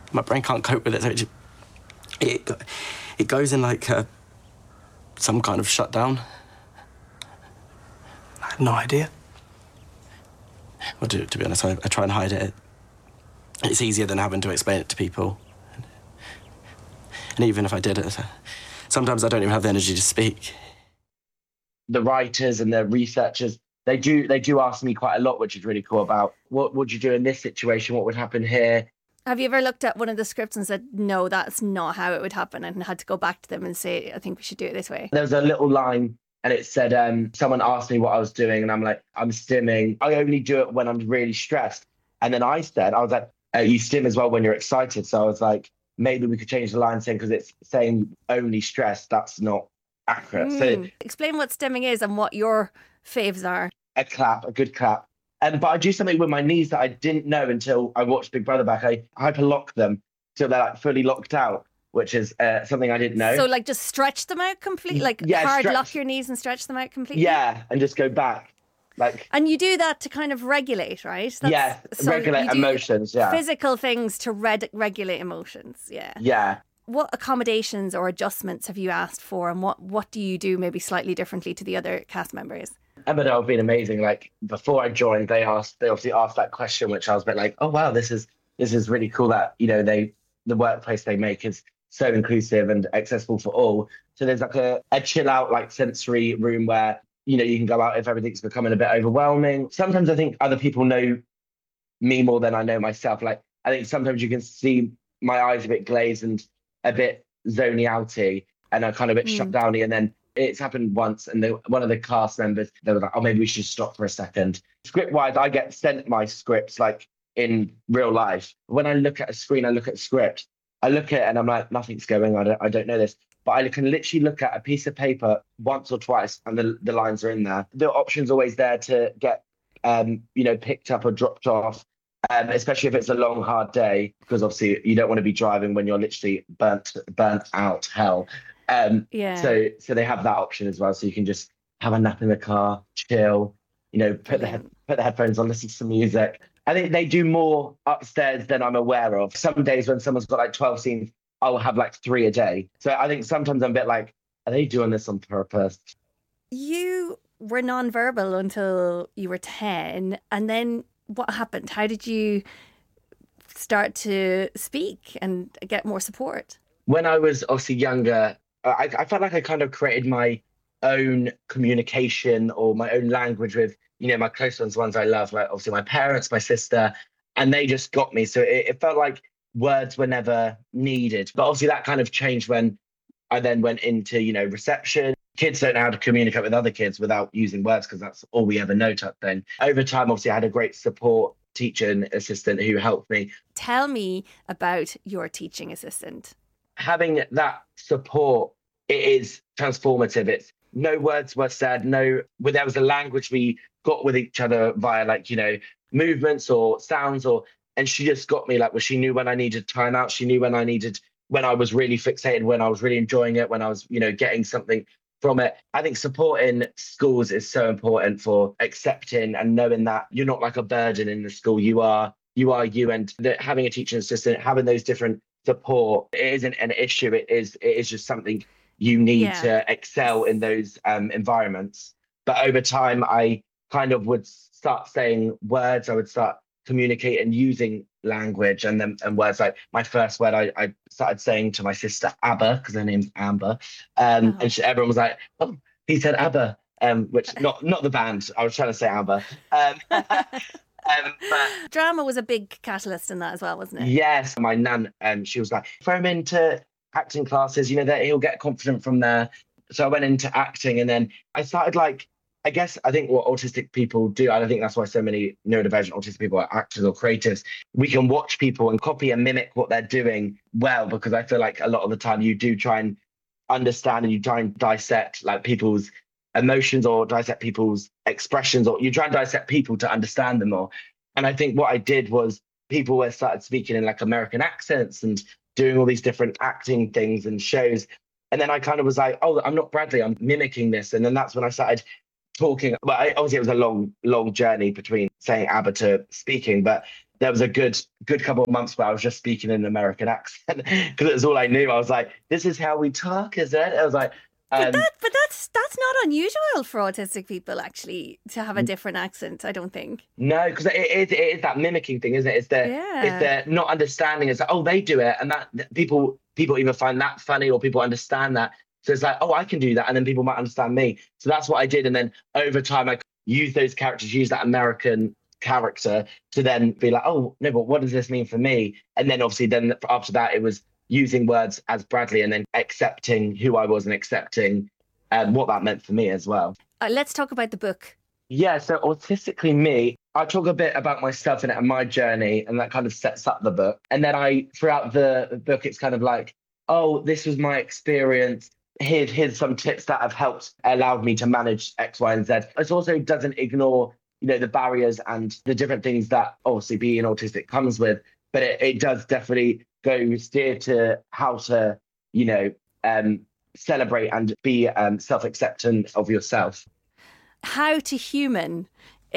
My brain can't cope with it, so it goes in like some kind of shutdown. I had no idea. Well, to be honest, I try and hide it. It's easier than having to explain it to people. And even if I did it, sometimes I don't even have the energy to speak. The writers and the researchers, they do ask me quite a lot, which is really cool, about what would you do in this situation, what would happen here. Have you ever looked at one of the scripts and said, no, that's not how it would happen, and had to go back to them and say, I think we should do it this way? There was a little line and it said, someone asked me what I was doing and I'm like, I'm stimming. I only do it when I'm really stressed. And then I was like, you stim as well when you're excited. So I was like, maybe we could change the line saying, because it's saying only stressed, that's not accurate. So explain what stimming is and what your faves are. A good clap. But I do something with my knees that I didn't know until I watched Big Brother back. I hyperlock them till they're like fully locked out, which is something I didn't know. So like just stretch them out completely? Like lock your knees and stretch them out completely? Yeah, and just go back. And you do that to kind of regulate, right? Regulate emotions, yeah. Physical things to regulate emotions, yeah. Yeah. What accommodations or adjustments have you asked for, and what do you do maybe slightly differently to the other cast members? Emmerdale have been amazing. Like, before I joined, they obviously asked that question, which I was a bit like, oh wow, this is really cool that, you know, the workplace they make is so inclusive and accessible for all. So there's like a chill out, like, sensory room where, you know, you can go out if everything's becoming a bit overwhelming. Sometimes I think other people know me more than I know myself. Like, I think sometimes you can see my eyes a bit glazed and a bit zony outy, and I'm kind of a bit shut downy. And then it's happened once, and one of the cast members, they were like, oh, maybe we should stop for a second. Script-wise, I get sent my scripts like in real life. When I look at a screen, I look at a script, I look at it and I'm like, nothing's going on. I don't know this. But I can literally look at a piece of paper once or twice and the lines are in there. The option's always there to get, picked up or dropped off, especially if it's a long, hard day, because obviously you don't want to be driving when you're literally burnt out hell. So they have that option as well. So you can just have a nap in the car, chill, you know, put the headphones on, listen to some music. I think they do more upstairs than I'm aware of. Some days when someone's got like 12 scenes, I'll have like 3 a day. So I think sometimes I'm a bit like, are they doing this on purpose? You were nonverbal until you were 10. And then what happened? How did you start to speak and get more support? When I was obviously younger, I felt like I kind of created my own communication or my own language with, you know, my close ones I love, like obviously my parents, my sister, and they just got me. So it felt like words were never needed. But obviously that kind of changed when I then went into, you know, reception. Kids don't know how to communicate with other kids without using words, because that's all we ever know type thing. Over time, obviously, I had a great support teacher and assistant who helped me. Tell me about your teaching assistant. Having that support, it is transformative. It's no words were said, there was a language we got with each other via, like, you know, movements or sounds, and she just got me, like, well, she knew when I needed time out. She knew when I was really fixated, when I was really enjoying it, when I was, you know, getting something from it. I think support in schools is so important for accepting and knowing that you're not like a burden in the school. You are you, and having a teaching assistant, having those different support, it isn't an issue. It is just something you need to excel in those environments. But over time, I kind of would start saying words. I would start communicating using language and words. Like my first word, I started saying to my sister Abba, because her name's Amber, and everyone was like, "Oh, he said Abba," which not the band. I was trying to say Amber. But drama was a big catalyst in that as well, wasn't it? Yes, my nan, she was like, throw him into acting classes, you know, that he'll get confident from there. So I went into acting, and then I started, like, I think what autistic people do, and I think that's why so many neurodivergent autistic people are actors or creatives, we can watch people and copy and mimic what they're doing well, because I feel like a lot of the time you do try and understand and you try and dissect, like, people's emotions or dissect people's expressions, or you try and dissect people to understand them more. And I think what I did was people were started speaking in, like, American accents and doing all these different acting things and shows. And then I kind of was like, oh, I'm not Bradley, I'm mimicking this. And then that's when I started talking. But obviously it was a long journey between saying Abba to speaking. But there was a good couple of months where I was just speaking in an American accent because it was all I knew. I was like, "This is how we talk, is it?" I was like, But that's not unusual for autistic people actually to have a different accent, I don't think. "No," because it is that mimicking thing, isn't it? It's Yeah. the not understanding. It's like, oh, they do it, and that people either find that funny or people understand that. So it's like, oh, I can do that, and then people might understand me. So that's what I did, and then over time, I use those characters, use that American character to then be like, oh no, but what does this mean for me? And then obviously, then after that, it was using words as Bradley, and then accepting who I was and accepting what that meant for me as well. Let's talk about the book. Yeah, so autistically me, I talk a bit about myself in it and my journey, and that kind of sets up the book. And then throughout the book, it's kind of like, oh, this was my experience. Here's some tips that have helped allowed me to manage X, Y, and Z. It also doesn't ignore, the barriers and the different things that obviously being autistic comes with, but it does definitely go steer to how to, you know, um, celebrate and be self-acceptant of yourself. How to Human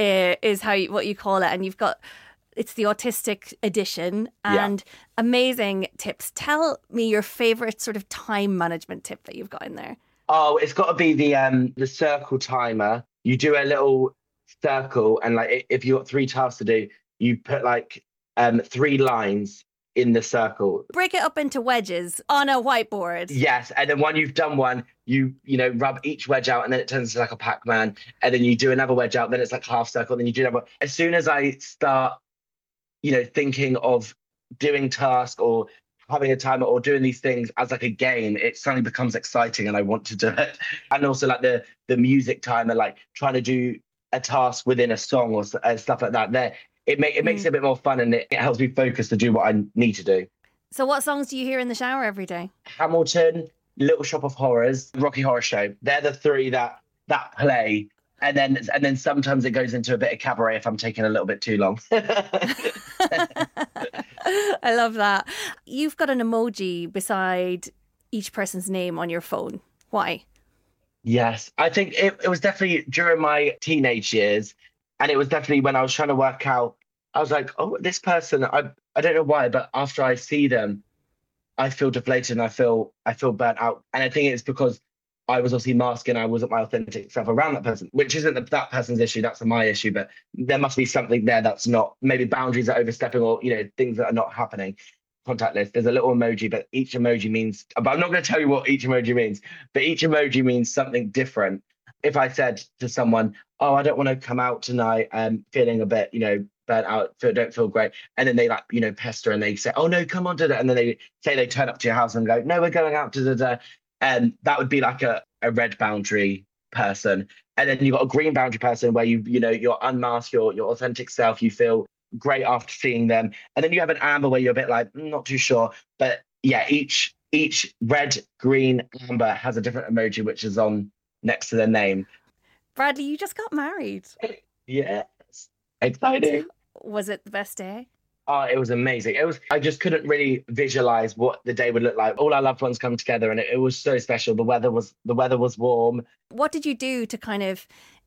is what you call it, and you've got it's the autistic edition Yeah. and amazing tips. Tell me your favorite sort of time management tip that you've got in there. Oh, it's got to be the circle timer. You do a little circle, and like if you got three tasks to do, you put like three lines in the circle. Break it up into wedges on a whiteboard. Yes, and then when you've done one, rub each wedge out, and then it turns into like a Pac-Man. And then you do another wedge out, then it's like half circle. Then you do another. As soon as I start, thinking of doing task or having a timer or doing these things as like a game, it suddenly becomes exciting, and I want to do it. And also like the music timer, like trying to do a task within a song or stuff like that. It makes it a bit more fun, and it helps me focus to do what I need to do. So, what songs do you hear in the shower every day? Hamilton, Little Shop of Horrors, Rocky Horror Show. They're the three that play. And then sometimes it goes into a bit of cabaret if I'm taking a little bit too long. I love that. You've got an emoji beside each person's name on your phone. Why? Yes, I think it was definitely during my teenage years, and it was definitely when I was trying to work out. I was like, oh, this person, I don't know why, but after I see them, I feel deflated and I feel burnt out. And I think it's because I was obviously masking, I wasn't my authentic self around that person, which isn't that person's issue, that's my issue. But there must be something there that's not, maybe boundaries are overstepping, or things that are not happening. Contact list. There's a little emoji, but each emoji means, but I'm not going to tell you what each emoji means, but each emoji means something different. If I said to someone, oh, I don't want to come out tonight, feeling a bit, burnt out, don't feel great. And then they like, pester, and they say, oh no, come on to that. And then they say they turn up to your house and go, no, we're going out to the, and that would be like a red boundary person. And then you've got a green boundary person where you're unmasked, your authentic self, you feel great after seeing them. And then you have an amber where you're a bit like, not too sure. But yeah, each red, green, amber has a different emoji which is on next to their name. Bradley, you just got married. Yes. Exciting. Was it the best day? Oh, it was amazing. I just couldn't really visualize what the day would look like. All our loved ones come together, and it was so special. The weather was warm. What did you do to kind of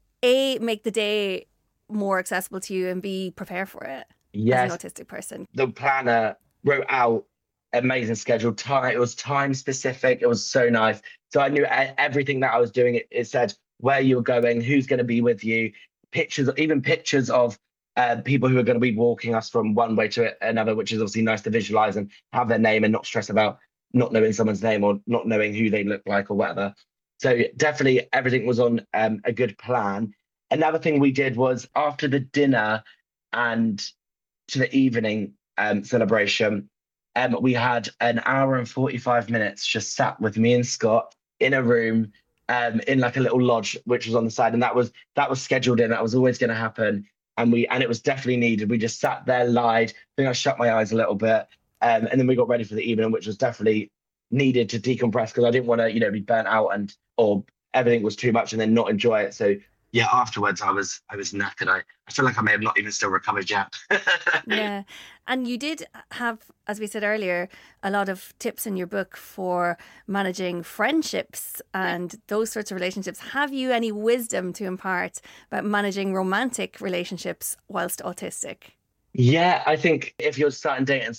A, make the day more accessible to you, and B, prepare for it as an Yes, autistic person? the planner wrote out amazing schedule. Time, it was time specific. It was so nice. So I knew everything that I was doing. It said where you were going, who's going to be with you, pictures, even pictures of people who are going to be walking us from one way to another, which is obviously nice to visualize and have their name and not stress about not knowing someone's name or not knowing who they look like or whatever. So definitely everything was on a good plan. Another thing we did was after the dinner and to the evening celebration, we had an hour and 45 minutes just sat with me and Scott in a room in like a little lodge which was on the side, and that was scheduled in. That was always going to happen, and it was definitely needed. We just sat there, lied. I think I shut my eyes a little bit, and then we got ready for the evening, which was definitely needed to decompress because I didn't want to be burnt out and or everything was too much and then not enjoy it. So yeah, afterwards I was knackered. I feel like I may have not even still recovered yet. Yeah. And you did have, as we said earlier, a lot of tips in your book for managing friendships and those sorts of relationships. Have you any wisdom to impart about managing romantic relationships whilst autistic? Yeah, I think if you're starting dating